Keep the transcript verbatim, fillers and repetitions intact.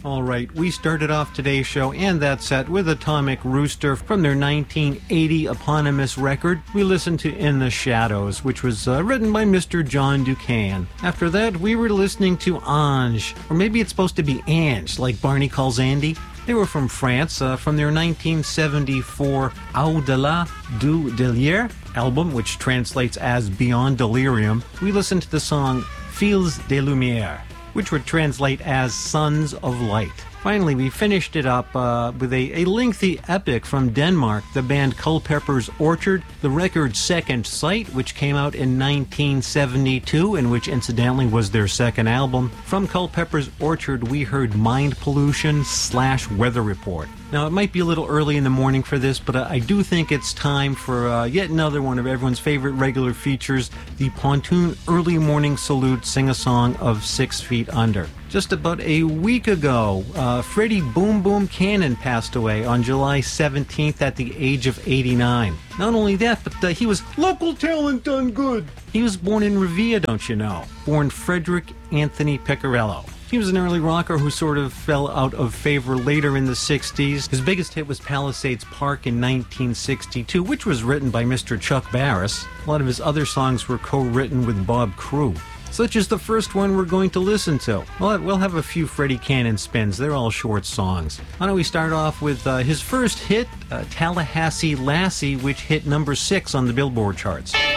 All right, we started off today's show and that set with Atomic Rooster from their nineteen eighty eponymous record. We listened to In the Shadows, which was uh, written by Mister John Duquesne. After that, we were listening to Ange, or maybe it's supposed to be Ange, like Barney calls Andy. They were from France, uh, from their nineteen seventy-four Au-delà du délire album, which translates as Beyond Delirium. We listened to the song Fils de Lumière, which would translate as Sons of Light. Finally, we finished it up uh, with a, a lengthy epic from Denmark, the band Culpeper's Orchard, the record's Second Sight, which came out in nineteen seventy-two, and which incidentally was their second album. From Culpeper's Orchard, we heard Mind Pollution slash Weather Report. Now, it might be a little early in the morning for this, but I do think it's time for uh, yet another one of everyone's favorite regular features, the Pontoon Early Morning Salute Sing-a-Song of Six Feet Under. Just about a week ago, uh, Freddie Boom Boom Cannon passed away on July seventeenth at the age of eighty-nine. Not only that, but uh, he was local talent done good. He was born in Revilla, don't you know? Born Frederick Anthony Piccarello. He was an early rocker who sort of fell out of favor later in the sixties. His biggest hit was Palisades Park in nineteen sixty-two, which was written by Mister Chuck Barris. A lot of his other songs were co-written with Bob Crewe, such as the first one we're going to listen to. Well, we'll have a few Freddie Cannon spins. They're all short songs. Why don't we start off with uh, his first hit, uh, Tallahassee Lassie, which hit number six on the Billboard charts.